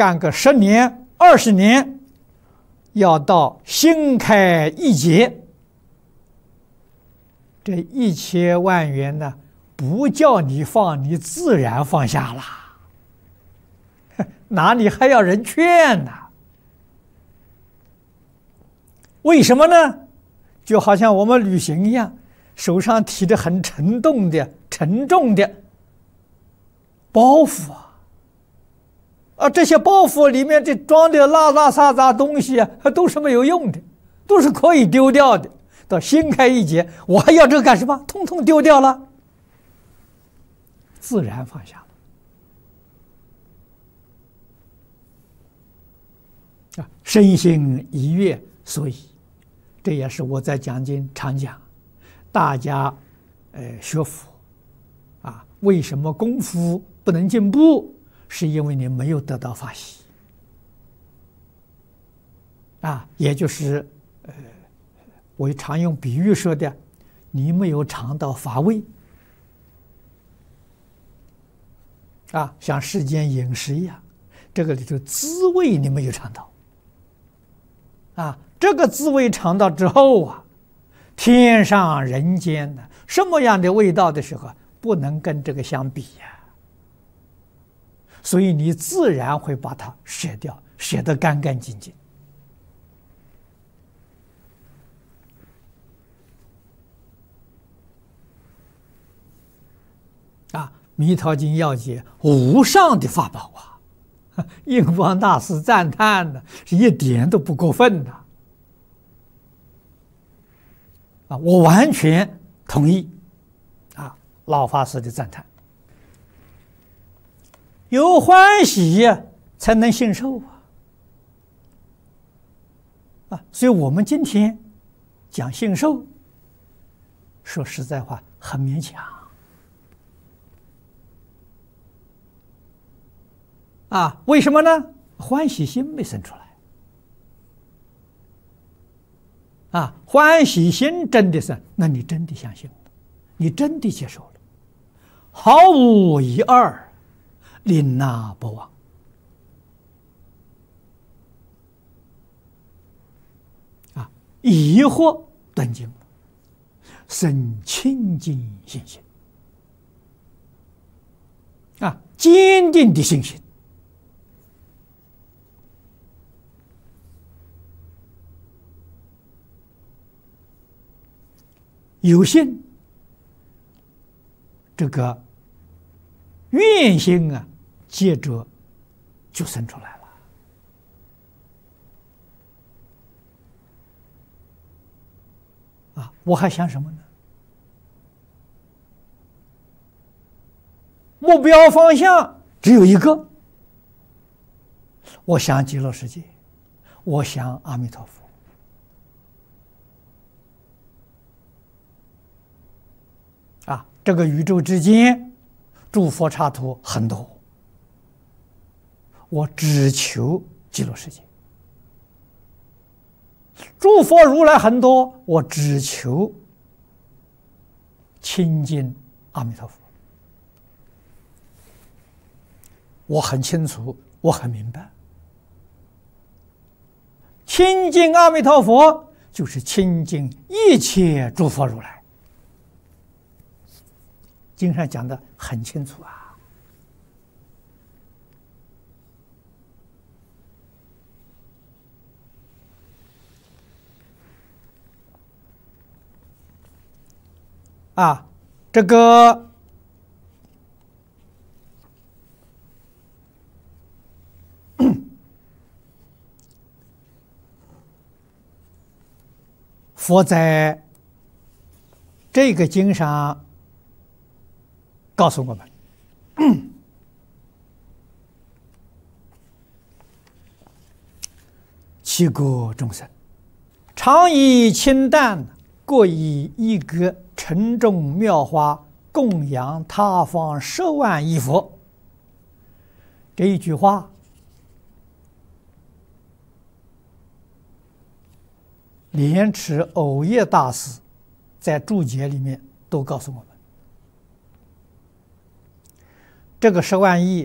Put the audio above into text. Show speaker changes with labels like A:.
A: 干个10年、20年，要到心开意解，这1000万元呢，不叫你放，你自然放下了，哪里还要人劝呢？为什么呢？就好像我们旅行一样，手上提着很沉重的包袱啊，这些包袱里面这装的拉杂杂东西啊，都是没有用的，都是可以丢掉的。到心开意解，我还要这个干什么？通通丢掉了，自然放下了。身心一悦，所以这也是我在讲经常讲，大家学佛啊，为什么功夫不能进步？是因为你没有得到法喜啊，也就是我常用比喻说的，你没有尝到法味啊，像世间饮食一样，这个里头滋味你没有尝到啊，这个滋味尝到之后啊，天上人间的什么样的味道的时候，不能跟这个相比呀，所以你自然会把它舍掉，舍得干干净净。弥陀经要解无上的法宝啊！印光大师赞叹的是一点都不过分的啊！我完全同意啊，老法师的赞叹。有欢喜才能信受啊！所以我们今天讲信受，说实在话很勉强。为什么呢？欢喜心没生出来欢喜心真的是，那你真的相信了，你真的接受了，毫无一二，临那不忘疑惑断尽了，生清净信心坚定的信心。有信，这个愿心接着就生出来了我还想什么呢？目标方向只有一个，我想极乐世界，我想阿弥陀佛。这个宇宙之间诸佛刹土很多，我只求极乐世界；诸佛如来很多，我只求亲近阿弥陀佛。我很清楚，我很明白，亲近阿弥陀佛就是亲近一切诸佛如来。经上讲的很清楚这个佛在这个经上告诉我们，七国众生，常以清淡，各以一格沉重妙花供养他方10万亿佛。这一句话，莲池藕叶大师在注解里面都告诉我们。这个10万亿